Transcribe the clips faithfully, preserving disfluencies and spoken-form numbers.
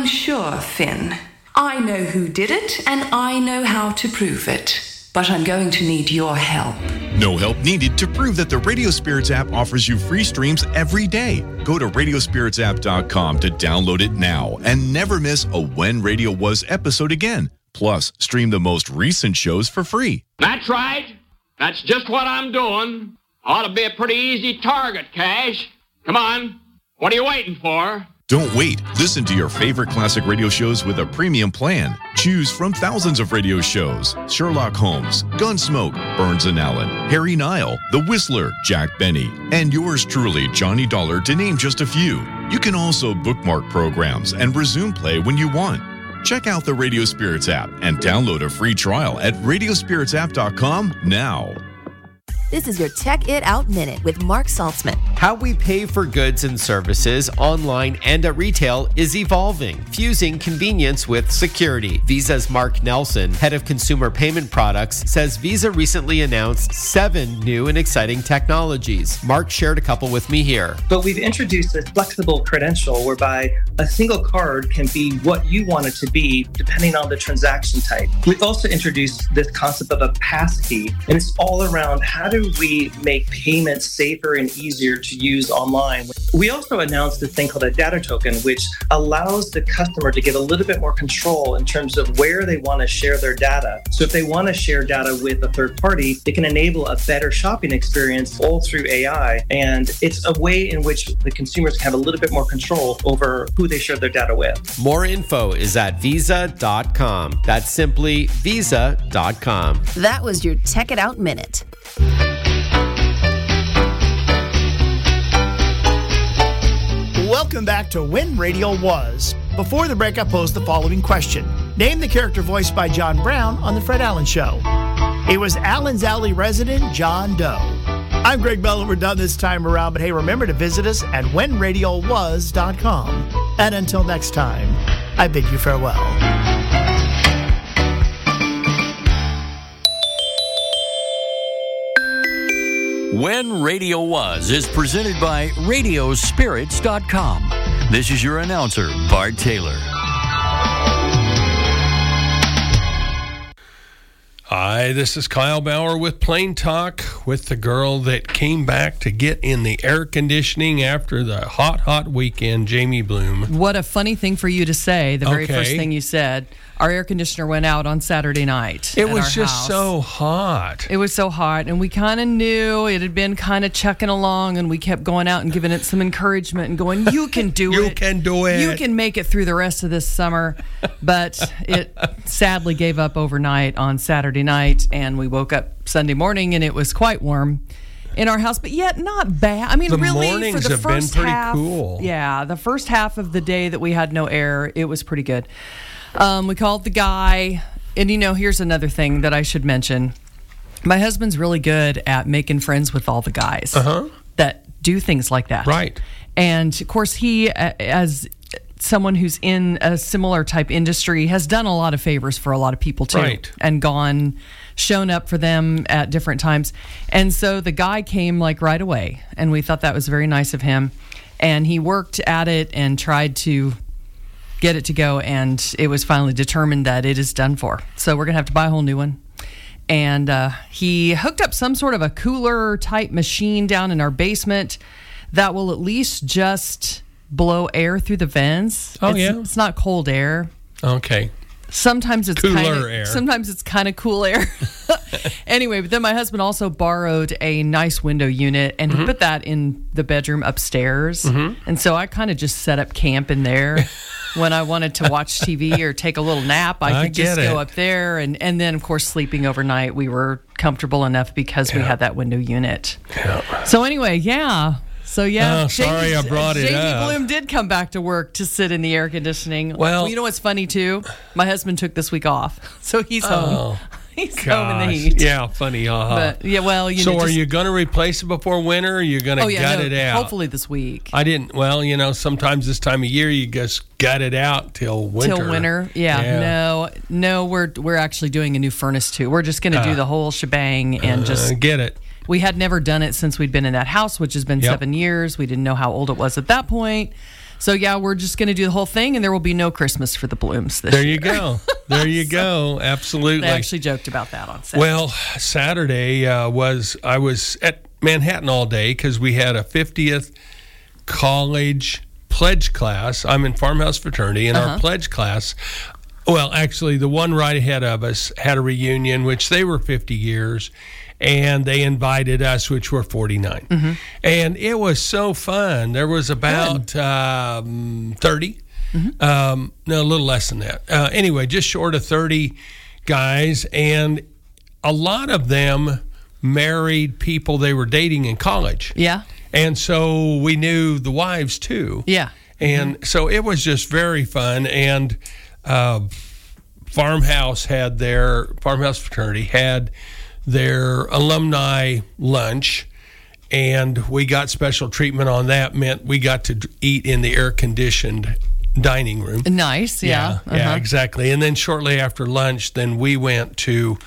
sure, Finn. I know who did it, and I know how to prove it. But I'm going to need your help. No help needed to prove that the Radio Spirits app offers you free streams every day. Go to radio spirits app dot com to download it now and never miss a When Radio Was episode again. Plus, stream the most recent shows for free. That's right. That's just what I'm doing. Ought to be a pretty easy target, Cash. Come on. What are you waiting for? Don't wait. Listen to your favorite classic radio shows with a premium plan. Choose from thousands of radio shows. Sherlock Holmes, Gunsmoke, Burns and Allen, Harry Nile, The Whistler, Jack Benny, and yours truly, Johnny Dollar, to name just a few. You can also bookmark programs and resume play when you want. Check out the Radio Spirits app and download a free trial at radio spirits app dot com now. This is your Check It Out Minute with Mark Saltzman. How we pay for goods and services online and at retail is evolving, fusing convenience with security. Visa's Mark Nelson, head of consumer payment products, says Visa recently announced seven new and exciting technologies. Mark shared a couple with me here. But we've introduced a flexible credential whereby a single card can be what you want it to be depending on the transaction type. We've also introduced this concept of a passkey, and it's all around how do we make payments safer and easier to use online. We also announced this thing called a data token, which allows the customer to get a little bit more control in terms of where they want to share their data. So if they want to share data with a third party, they can enable a better shopping experience all through A I. And it's a way in which the consumers can have a little bit more control over who they share their data with. More info is at visa dot com. That's simply visa dot com. That was your Check It Out Minute. Welcome back to When Radio Was. Before the break, I posed the following question. Name the character voiced by John Brown on The Fred Allen Show. It was Allen's Alley resident John Doe. I'm Greg Bell, and we're done this time around. But hey, remember to visit us at when radio was dot com. And until next time, I bid you farewell. When Radio Was is presented by radio spirits dot com. This is your announcer, Bart Taylor. Hi, this is Kyle Bauer with Plain Talk, with the girl that came back to get in the air conditioning after the hot, hot weekend, Jamie Bloom. What a funny thing for you to say, the very Okay. first thing you said. Our air conditioner went out on Saturday night. It at was our just house. so hot. It was so hot, and we kind of knew it had been kind of chucking along, and we kept going out and giving it some encouragement and going, you can do You it. can do it. You can make it through the rest of this summer. But it sadly gave up overnight on Saturday night, and we woke up Sunday morning, and it was quite warm in our house, but yet not bad. I mean, The really, mornings for the have been first pretty half, cool. Yeah, the first half of the day that we had no air, it was pretty good. Um, we called the guy, and you know, here's another thing that I should mention. My husband's really good at making friends with all the guys Uh-huh. that do things like that. Right. And of course, he, uh, as someone who's in a similar type industry, has done a lot of favors for a lot of people too, Right. and gone, shown up for them at different times. And so the guy came like right away, and we thought that was very nice of him. And he worked at it and tried to get it to go, and it was finally determined that it is done for. So we're going to have to buy a whole new one. And uh, he hooked up some sort of a cooler type machine down in our basement that will at least just blow air through the vents. Oh, it's, yeah? It's not cold air. Okay. Sometimes it's Cooler kinda, air. Sometimes it's kind of cool air. Anyway, but then my husband also borrowed a nice window unit, and Mm-hmm. he put that in the bedroom upstairs. Mhm. And so I kind of just set up camp in there. When I wanted to watch T V or take a little nap, I I could just get go it. up there. And, and then, of course, sleeping overnight, we were comfortable enough because we Yeah. had that window unit. Yeah. So anyway, yeah. So, yeah. Oh, sorry I brought it Jamie up. Bloom did come back to work to sit in the air conditioning. Well- you know what's funny, too? My husband took this week off. So he's home. Oh, He's home in the gosh. heat. Yeah, funny, uh-huh. But, yeah, well, you so know. are just- you going to replace it before winter, or are you going to Oh, yeah, gut no, it out? hopefully this week. I didn't, well, you know, sometimes this time of year you just gut it out till winter. Till winter, yeah, No, no, we're we're actually doing a new furnace too. We're just going to do Uh, the whole shebang and Uh, just get it. We had never done it since we'd been in that house, which has been Yep. seven years. We didn't know how old it was at that point. So, yeah, we're just going to do the whole thing, and there will be no Christmas for the Blooms this there year. you go. There you so, go. Absolutely. They actually joked about that on Saturday. Well, Saturday uh, was, I was at Manhattan all day because we had a fiftieth college pledge class. I'm in Farmhouse Fraternity, and uh-huh. our pledge class, well, actually, the one right ahead of us had a reunion, which they were fifty years. And they invited us, which were forty-nine. Mm-hmm. And it was so fun. There was about um, thirty. Mm-hmm. Um, no, a little less than that. Uh, anyway, just short of thirty guys. And a lot of them married people they were dating in college. Yeah. And so we knew the wives, too. Yeah. And mm-hmm. so it was just very fun. And uh, Farmhouse had their, Farmhouse Fraternity had their alumni lunch, and we got special treatment on that. Meant we got to eat in the air-conditioned dining room. Nice, yeah. Yeah, uh-huh. yeah, exactly. And then shortly after lunch, then we went to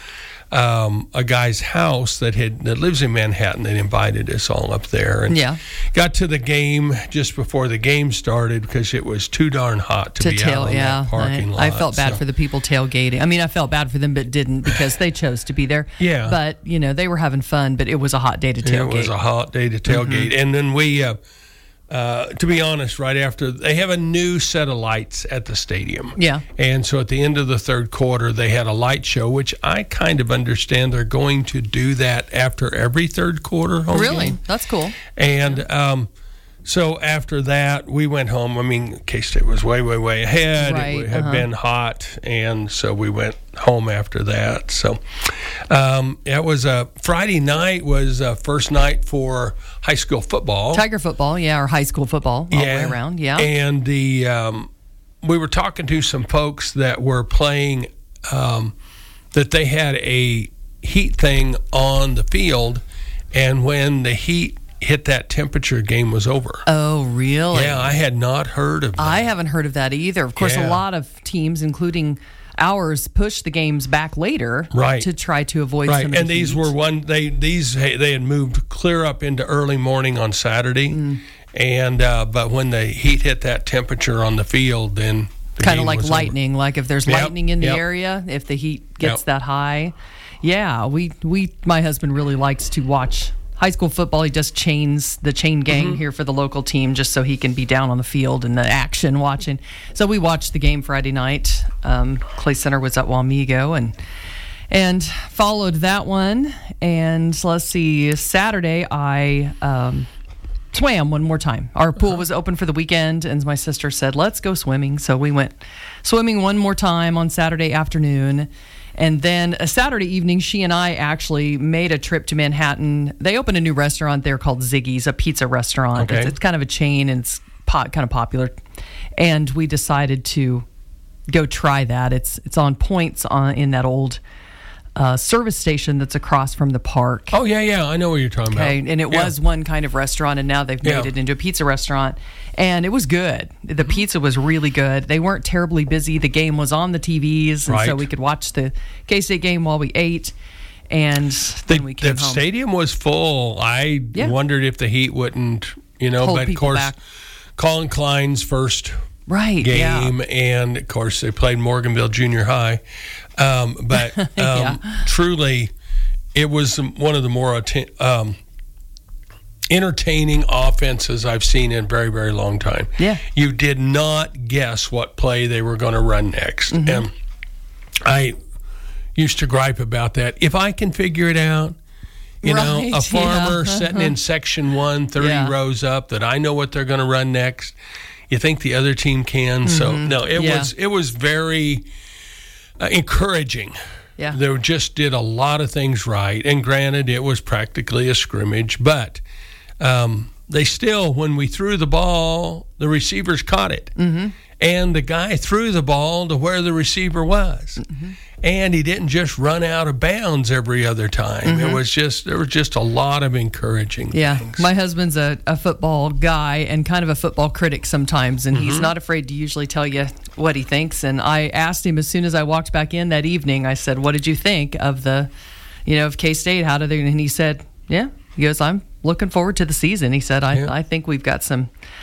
um, a guy's house that had that lives in Manhattan that invited us all up there. And yeah. got to the game just before the game started because it was too darn hot to, to be tail, out in yeah. that parking I, lot. I felt bad so. for the people tailgating. I mean, I felt bad for them, but didn't because they chose to be there. Yeah. But, you know, they were having fun, but it was a hot day to tailgate. It was a hot day to tailgate. Mm-hmm. And then we... Uh, Uh, to be honest, right after, they have a new set of lights at the stadium. Yeah. And so at the end of the third quarter, they had a light show, which I kind of understand they're going to do that after every third quarter home Really? game. That's cool. And um, so after that, we went home. I mean, K-State was way, way, way ahead. Right. It had uh-huh. been hot, and so we went home after that. So um, it was a Friday night was a first night for high school football. Tiger football, yeah, or high school football all yeah. the way around, yeah. And the um, we were talking to some folks that were playing um, that they had a heat thing on the field, and when the heat hit that temperature, game was over. Oh, really? Yeah, I had not heard of that. I haven't heard of that either. Of course, yeah. a lot of teams, including ours, push the games back later right. to try to avoid right. some of and the these heat. were one they these they had moved clear up into early morning on Saturday, mm. and uh, but when the heat hit that temperature on the field, then the kind of game like was lightning. over. Like if there's yep. lightning in the yep. area, if the heat gets yep. that high, yeah. We we my husband really likes to watch high school football. He just chains the chain gang mm-hmm. here for the local team just so he can be down on the field and the action watching. So we watched the game Friday night. Um, Clay Center was at Wamego and and followed that one. And let's see, Saturday I um, swam one more time. Our pool uh-huh. was open for the weekend, and my sister said, let's go swimming. So we went swimming one more time on Saturday afternoon. And then a Saturday evening, she and I actually made a trip to Manhattan. They opened a new restaurant there called Ziggy's, a pizza restaurant. Okay. It's, it's kind of a chain, and it's pot, kind of popular. And we decided to go try that. It's it's on Points on, in that old uh, service station that's across from the park. Oh, yeah, yeah. I know what you're talking okay. about. And it yeah. was one kind of restaurant, and now they've made yeah. it into a pizza restaurant. And it was good. The pizza was really good. They weren't terribly busy. The game was on the T Vs, and right. so we could watch the K-State game while we ate. And then the, we came the home. stadium was full. I yeah. wondered if the heat wouldn't, you know, Hold but of people course, back. Colin Klein's first right, game, yeah. and of course, they played Morganville Junior High. Um, but um, yeah. truly, it was one of the more um, entertaining offenses I've seen in a very, very long time. Yeah. You did not guess what play they were going to run next. Mm-hmm. And I used to gripe about that. If I can figure it out, you right, know, a farmer yeah. sitting in section one, thirty yeah. rows up, that I know what they're going to run next. You think the other team can? Mm-hmm. So, no, it yeah. was it was very uh, encouraging. Yeah. They just did a lot of things right. And granted, it was practically a scrimmage, but um, they still, when we threw the ball, the receivers caught it. Mm-hmm. And the guy threw the ball to where the receiver was. Mm-hmm. And he didn't just run out of bounds every other time. Mm-hmm. It was just, there was just a lot of encouraging yeah. things. My husband's a, a football guy and kind of a football critic sometimes, and mm-hmm. he's not afraid to usually tell you what he thinks. And I asked him as soon as I walked back in that evening, I said, what did you think of the, you know, of K-State? How did they, and he said, yeah, he goes, I'm looking forward to the season. He said, I, yeah. I think we've got some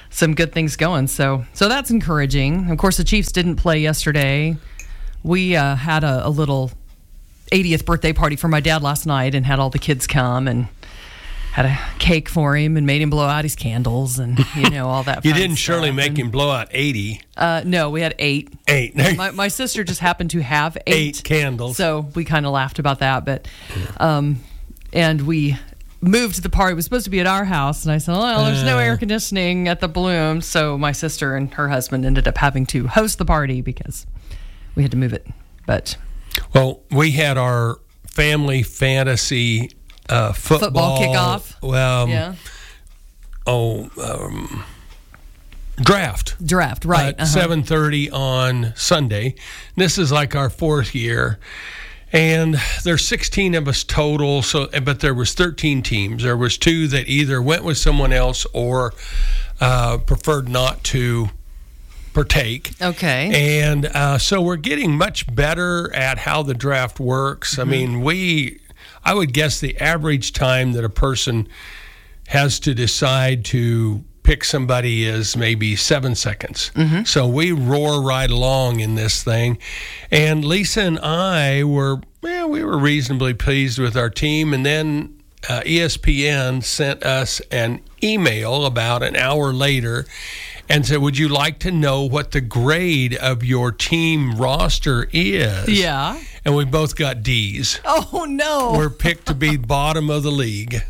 some good things going. So, so that's encouraging. Of course, the Chiefs didn't play yesterday. We uh, had a, a little eightieth birthday party for my dad last night and had all the kids come and had a cake for him and made him blow out his candles and, you know, all that You fun didn't stuff. surely make and, him blow out eighty. Uh, no, we had eight. Eight. my, my sister just happened to have eight. Eight candles. So we kind of laughed about that. But, um, and we moved the party. It was supposed to be at our house. And I said, well, there's no air conditioning at the Bloom. So my sister and her husband ended up having to host the party because we had to move it. But Well, we had our family fantasy uh, football, football kickoff. Well, um, yeah. Oh, um, draft. Draft, right. At uh-huh. seven thirty on Sunday. This is like our fourth year. And there's sixteen of us total, so but there was thirteen teams. There was two that either went with someone else or uh, preferred not to partake. Okay. And uh, so we're getting much better at how the draft works. Mm-hmm. I mean, we, I would guess the average time that a person has to decide to pick somebody is maybe seven seconds. Mm-hmm. So we roar right along in this thing. And Lisa and I were, well, we were reasonably pleased with our team. And then uh, E S P N sent us an email about an hour later and said, would you like to know what the grade of your team roster is? Yeah. And we both got D's. Oh, no. We're picked to be bottom of the league.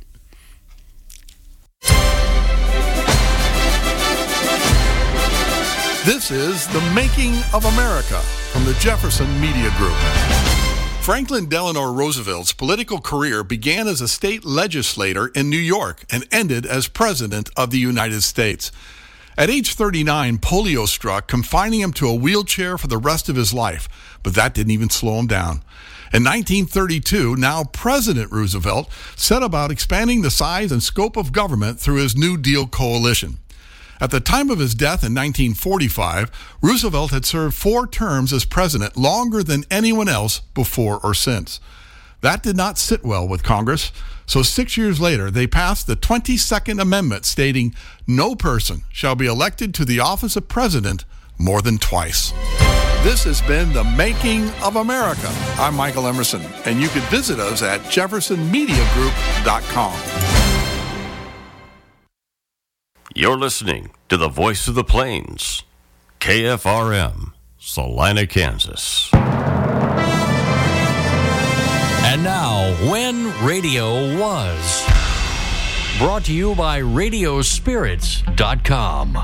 This is The Making of America from the Jefferson Media Group. Franklin Delano Roosevelt's political career began as a state legislator in New York and ended as President of the United States. At age thirty-nine, polio struck, confining him to a wheelchair for the rest of his life, but that didn't even slow him down. In nineteen thirty-two, now President Roosevelt set about expanding the size and scope of government through his New Deal coalition. At the time of his death in nineteen forty-five, Roosevelt had served four terms as president, longer than anyone else before or since. That did not sit well with Congress, so six years later, they passed the twenty-second Amendment stating, no person shall be elected to the office of president more than twice. This has been The Making of America. I'm Michael Emerson, and you can visit us at jefferson media group dot com. You're listening to the Voice of the Plains, K F R M, Salina, Kansas. And now, When Radio Was. Brought to you by radio spirits dot com.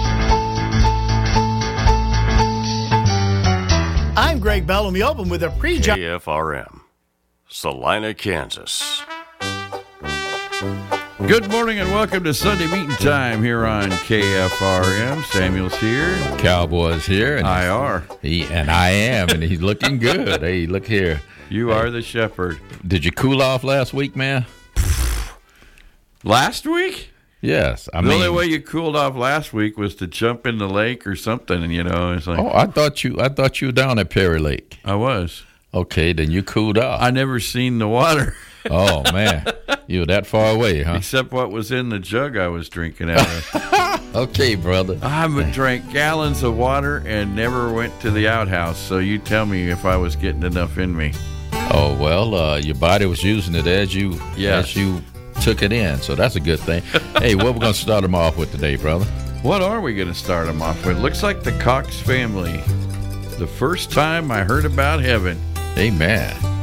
I'm Greg Bell, and we open with a pre-jump. K F R M, Salina, Kansas. Good morning and welcome to Sunday Meeting Time here on K F R M. Samuel's here. Cowboy's here. And I are. He, and I am, and he's looking good. Hey, look here. You are the shepherd. Did you cool off last week, man? Last week? Yes. I the mean, only way you cooled off last week was to jump in the lake or something, you know. It's like, oh, I thought you I thought you were down at Perry Lake. I was. Okay, then you cooled off. I never seen the water. Oh, man. You were that far away, huh? Except what was in the jug I was drinking out of. Okay, brother. I drank gallons of water and never went to the outhouse, so you tell me if I was getting enough in me. Oh, well, uh, your body was using it as you yes. as you took it in, so that's a good thing. Hey, what we're going to start them off with today, brother? What are we going to start them off with? Looks like the Cox family. The first time I heard about heaven. Amen.